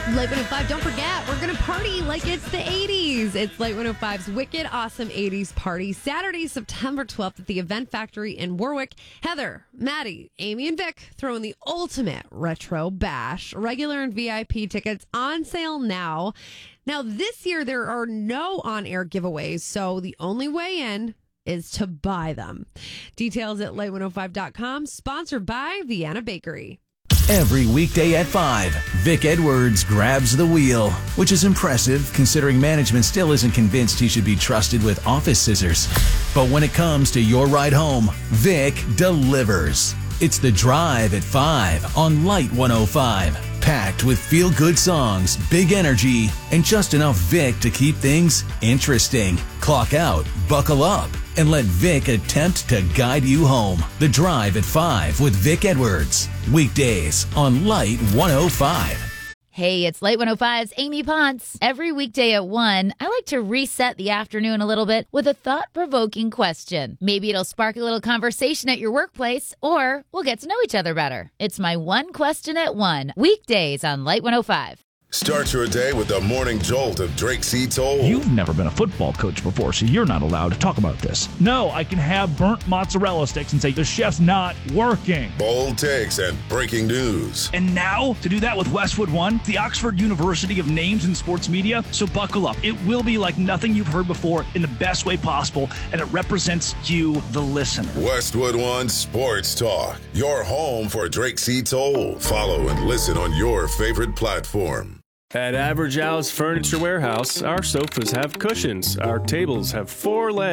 Light 105, don't forget, we're going to party like it's the 80s. It's Light 105's Wicked Awesome 80s Party, Saturday, September 12th at the Event Factory in Warwick. Heather, Maddie, Amy, and Vic throwing the ultimate retro bash. Regular and VIP tickets on sale now. Now, this year, there are no on-air giveaways, so the only way in is to buy them. Details at light105.com, sponsored by Vienna Bakery. Every weekday at 5, Vic Edwards grabs the wheel, which is impressive considering management still isn't convinced he should be trusted with office scissors. But when it comes to your ride home, Vic delivers. It's The Drive at 5 on Light 105. Packed with feel-good songs, big energy, and just enough Vic to keep things interesting. Clock out, buckle up, and let Vic attempt to guide you home. The Drive at 5 with Vic Edwards. Weekdays on Light 105. Hey, it's Light 105's Amy Ponce. Every weekday at 1, I like to reset the afternoon a little bit with a thought-provoking question. Maybe it'll spark a little conversation at your workplace, or we'll get to know each other better. It's my one question at 1, weekdays on Light 105. Start your day with the morning jolt of Drake C. Toll. You've never been a football coach before, so you're not allowed to talk about this. No, I can have burnt mozzarella sticks and say the chef's not working. Bold takes and breaking news. And now, to do that with Westwood One, the Oxford University of Names in Sports Media, so buckle up. It will be like nothing you've heard before in the best way possible, and it represents you, the listener. Westwood One Sports Talk, your home for Drake C. Toll. Follow and listen on your favorite platform. At Average Al's Furniture Warehouse, our sofas have cushions, our tables have 4 legs.